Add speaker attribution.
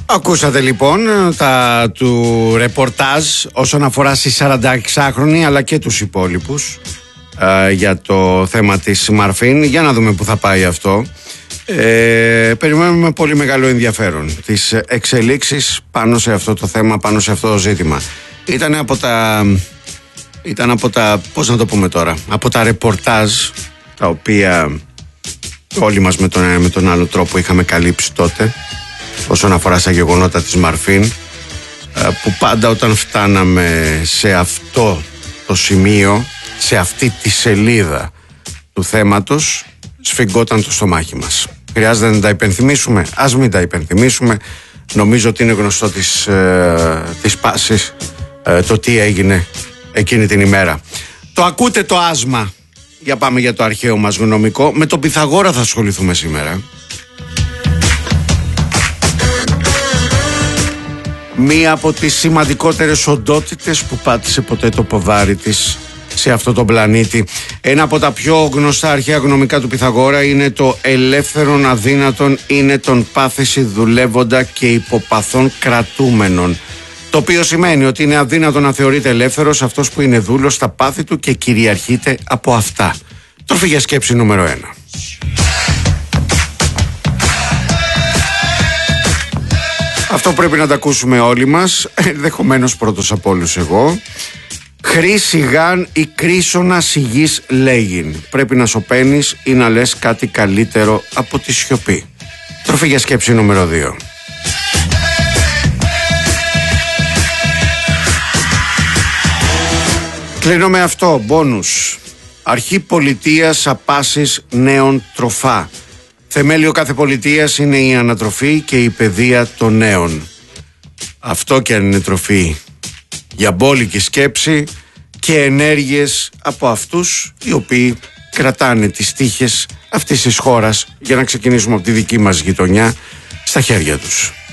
Speaker 1: Ακούσατε λοιπόν του ρεπορτάζ όσον αφορά στη 46χρονη αλλά και τους υπόλοιπους για το θέμα της Μαρφίν. Για να δούμε που θα πάει αυτό. Περιμένουμε με πολύ μεγάλο ενδιαφέρον τις εξελίξεις πάνω σε αυτό το θέμα, πάνω σε αυτό το ζήτημα. Ήταν από τα πώς να το πούμε τώρα, από τα ρεπορτάζ τα οποία όλοι μας με τον άλλο τρόπο είχαμε καλύψει τότε όσον αφορά στα γεγονότα της Μαρφίν, που πάντα όταν φτάναμε σε αυτό το σημείο, σε αυτή τη σελίδα του θέματος, σφιγγόταν το στομάχι μας. Χρειάζεται να τα υπενθυμίσουμε? Ας μην τα υπενθυμίσουμε. Νομίζω ότι είναι γνωστό της πάσης το τι έγινε εκείνη την ημέρα. Το ακούτε το άσμα? Για πάμε για το αρχαίο μας γνωμικό. Με τον Πυθαγόρα θα ασχοληθούμε σήμερα. Μία από τις σημαντικότερες οντότητες που πάτησε ποτέ το ποδάρι της σε αυτό τον πλανήτη. Ένα από τα πιο γνωστά αρχαία γνωμικά του Πυθαγόρα είναι το ελεύθερον αδύνατον είναι τον πάθηση δουλεύοντα και υποπαθών κρατούμενον. Το οποίο σημαίνει ότι είναι αδύνατο να θεωρείται ελεύθερος αυτός που είναι δούλος στα πάθη του και κυριαρχείται από αυτά. Τροφή για σκέψη νούμερο 1. Αυτό πρέπει να τα ακούσουμε όλοι μας, ενδεχομένως πρώτος από όλους εγώ. Χρήση γαν ή κρίσωνα σιγής λέγειν. Πρέπει να σωπαίνεις ή να λες κάτι καλύτερο από τη σιωπή. Τροφή για σκέψη νούμερο 2. Κλείνω με αυτό, μπόνους. Αρχή πολιτείας απάσης νέων τροφά. Θεμέλιο κάθε πολιτείας είναι η ανατροφή και η παιδεία των νέων. Αυτό και αν είναι τροφή για μπόλικη σκέψη και ενέργειες από αυτούς οι οποίοι κρατάνε τις τύχες αυτής της χώρας, για να ξεκινήσουμε από τη δική μας γειτονιά, στα χέρια τους.